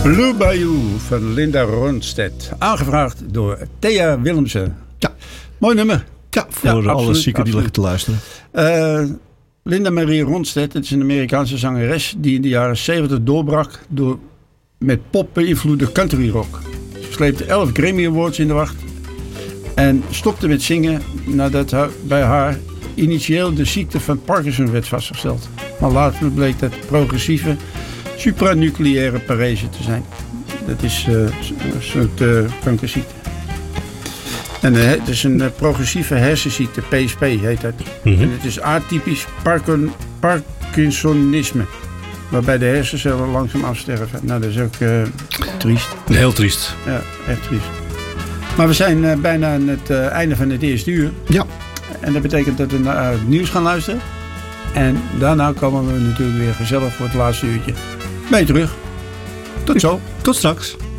Blue Bayou van Linda Ronstadt. Aangevraagd door Thea Willemsen. Ja. Mooi nummer. Ja, voor alle zieken die liggen te luisteren. Linda Marie Ronstadt, het is een Amerikaanse zangeres die in de jaren 70 doorbrak door met pop beïnvloede country rock. Ze sleepte 11 Grammy Awards in de wacht en stopte met zingen nadat bij haar initieel de ziekte van Parkinson werd vastgesteld. Maar later bleek dat progressieve supranucleaire parese te zijn. Dat is een soort kankerziekte. En het is een progressieve hersenziekte, PSP heet dat. Mm-hmm. En het is atypisch Parkinsonisme. Waarbij de hersencellen langzaam afsterven. Nou, dat is ook triest. Heel triest. Ja, echt triest. Maar we zijn bijna aan het einde van het eerste uur. Ja. En dat betekent dat we naar het nieuws gaan luisteren. En daarna komen we natuurlijk weer gezellig voor het laatste uurtje. Ben je terug. Tot zo. Tot straks.